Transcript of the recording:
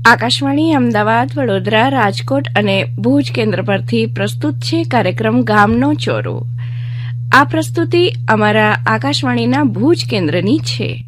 આકાશવાણી અમદાવાદ, વડોદરા, રાજકોટ અને ભુજ કેન્દ્ર પરથી પ્રસ્તુત છે કાર્યક્રમ ગામનો ચોરો. આ પ્રસ્તુતિ અમારા આકાશવાણીના ભુજ કેન્દ્રની છે.